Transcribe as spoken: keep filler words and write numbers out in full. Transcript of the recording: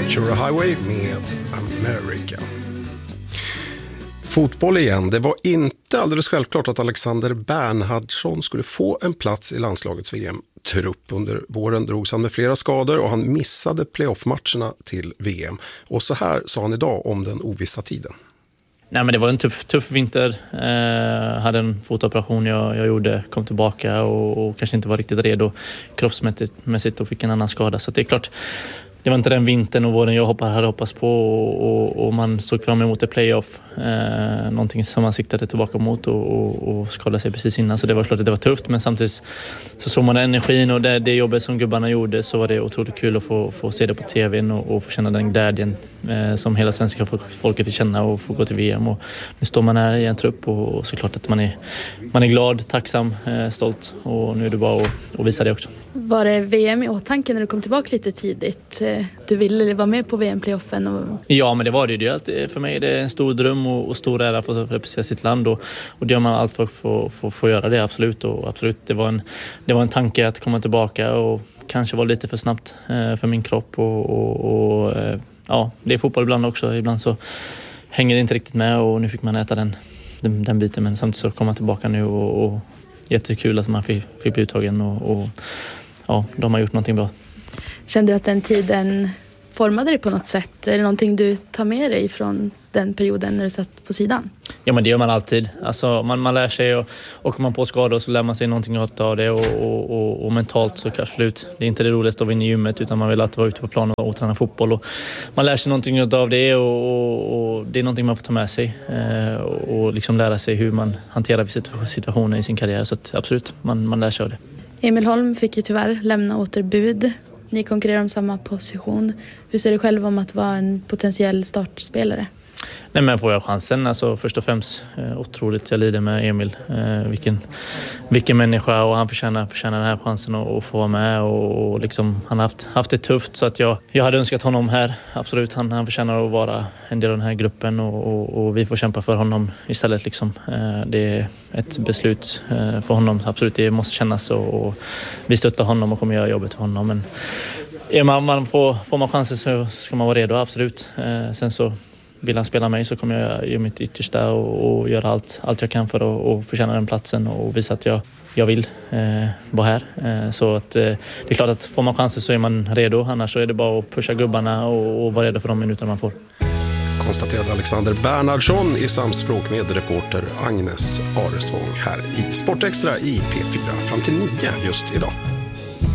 Ventura Highway med America. Fotboll igen. Det var inte alldeles självklart att Alexander Bernhardsson skulle få en plats i landslagets V M-trupp. Under våren drogs han med flera skador och han missade playoff-matcherna till V M. Och så här sa han idag om den ovissa tiden. Nej, men det var en tuff, tuff vinter. Eh, hade en fotoperation jag, jag gjorde, kom tillbaka och, och kanske inte var riktigt redo kroppsmässigt och fick en annan skada. Så det är klart, det var inte den vintern och våren jag hoppade, hade hoppats på och, och, och man såg fram emot ett playoff. Eh, någonting som man siktade tillbaka mot och, och, och skadade sig precis innan. Så det var klart att det var tufft, men samtidigt så såg man energin och det, det jobbet som gubbarna gjorde, så var det otroligt kul att få, få se det på tvn och, och få känna den glädjen eh, som hela svenska folket vill känna och få gå till V M. Och nu står man här i en trupp och, och såklart att man är, man är glad, tacksam, eh, stolt och nu är det bara att, att visa det också. Var det V M i åtanke när du kom tillbaka lite tidigt? Du ville vara med på V M-playoffen? Och... Ja, men det var det ju. Att för mig är det en stor dröm och, och stor ära för att representera sitt land och, och det gör man allt för att få, få, få göra det, absolut. Och absolut, det var, en, det var en tanke att komma tillbaka och kanske var lite för snabbt eh, för min kropp och, och, och eh, ja, det är fotboll ibland också. Ibland så hänger det inte riktigt med och nu fick man äta den, den, den biten, men samtidigt så kommer man tillbaka nu och, och jättekul att man fick, fick bli uttagen och, och ja, de har gjort någonting bra. Kände du att den tiden formade dig på något sätt? Är det någonting du tar med dig från den perioden när du satt på sidan? Ja, men det gör man alltid. Alltså, man, man lär sig och åker man på skador så lär man sig någonting av det och, och, och, och mentalt så kanske slut. Det är inte det roligaste att vinna i gymmet utan man vill alltid vara ute på plan och, och träna fotboll. Och man lär sig någonting av det och, och, och det är någonting man får ta med sig eh, och, och liksom lära sig hur man hanterar situationer i sin karriär. Så att, absolut, man, man lär sig av det. Emil Holm fick ju tyvärr lämna återbud. Ni konkurrerar om samma position. Hur ser du själv om att vara en potentiell startspelare? Nej, men får jag chansen, alltså först och främst eh, otroligt jag lider med Emil. Eh, vilken, vilken människa och han förtjänar, förtjänar den här chansen att, att få vara med och, och liksom, han har haft, haft det tufft så att jag, jag hade önskat honom här, absolut. Han, han förtjänar att vara en del av den här gruppen och, och, och vi får kämpa för honom istället. Liksom. Eh, det är ett beslut eh, för honom, absolut, det måste kännas och, och vi stöttar honom och kommer göra jobbet för honom. Men är man, man får, får man chansen så ska man vara redo, absolut. Eh, sen så vill han spela mig så kommer jag göra mitt yttersta och, och göra allt, allt jag kan för att och förtjäna den platsen och visa att jag, jag vill eh, vara här. Eh, så att, eh, det är klart att får man chansen så är man redo. Annars så är det bara att pusha gubbarna och, och vara redo för de minuter man får. Konstaterade Alexander Bernhardsson i samspråk med reporter Agnes Aresvång här i Sportextra i P fyra fram till nio just idag.